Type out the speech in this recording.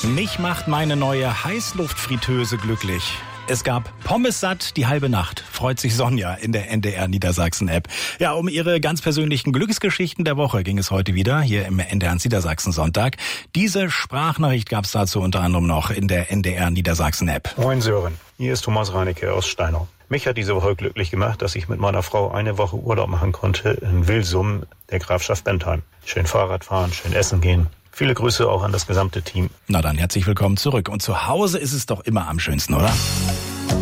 Mich macht meine neue Heißluftfritteuse glücklich. Es gab Pommes satt die halbe Nacht, freut sich Sonja in der NDR Niedersachsen-App. Ja, um ihre ganz persönlichen Glücksgeschichten der Woche ging es heute wieder hier im NDR Niedersachsen Sonntag. Diese Sprachnachricht gab es dazu unter anderem noch in der NDR Niedersachsen-App. Moin Sören, hier ist Thomas Reinecke aus Steinau. Mich hat diese Woche glücklich gemacht, dass ich mit meiner Frau eine Woche Urlaub machen konnte in Wilsum, der Grafschaft Bentheim. Schön Fahrrad fahren, schön essen gehen. Viele Grüße auch an das gesamte Team. Na dann, herzlich willkommen zurück. Und zu Hause ist es doch immer am schönsten, oder?